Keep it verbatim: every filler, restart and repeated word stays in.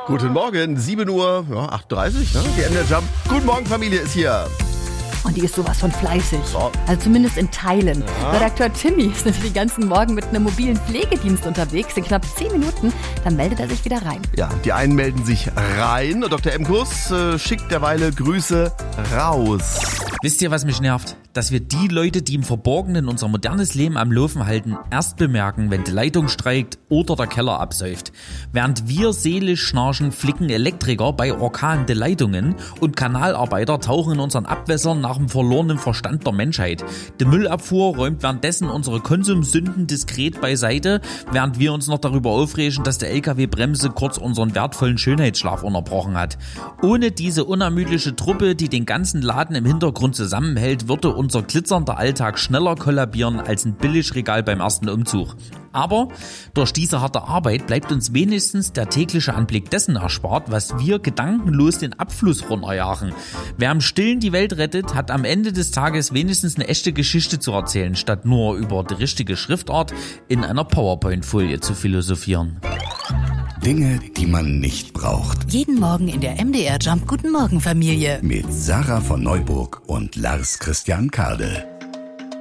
Guten Morgen, sieben Uhr achtunddreißig, ne? Die M D R Jump. Guten Morgen, Familie ist hier. Und die ist sowas von fleißig. So. Also zumindest in Teilen. Ja. Redakteur Timmy ist nämlich den ganzen Morgen mit einem mobilen Pflegedienst unterwegs. In knapp zehn Minuten, dann meldet er sich wieder rein. Ja, die einen melden sich rein und Doktor Emkus äh, schickt derweile Grüße raus. Wisst ihr, was mich nervt? Dass wir die Leute, die im Verborgenen unser modernes Leben am Laufen halten, erst bemerken, wenn die Leitung streikt oder der Keller absäuft. Während wir seelisch schnarchen, flicken Elektriker bei Orkan die Leitungen und Kanalarbeiter tauchen in unseren Abwässern nach dem verlorenen Verstand der Menschheit. Die Müllabfuhr räumt währenddessen unsere Konsumsünden diskret beiseite, während wir uns noch darüber aufregen, dass die L K W-Bremse kurz unseren wertvollen Schönheitsschlaf unterbrochen hat. Ohne diese unermüdliche Truppe, die den ganzen Laden im Hintergrund zusammenhält, würde unser glitzernder Alltag schneller kollabieren als ein Billigregal beim ersten Umzug. Aber durch diese harte Arbeit bleibt uns wenigstens der tägliche Anblick dessen erspart, was wir gedankenlos den Abfluss runterjagen. Wer im Stillen die Welt rettet, hat am Ende des Tages wenigstens eine echte Geschichte zu erzählen, statt nur über die richtige Schriftart in einer PowerPoint-Folie zu philosophieren. Dinge, die man nicht braucht. Jeden Morgen in der M D R Jump Guten Morgen Familie. Mit Sarah von Neuburg und Lars Christian Kardel.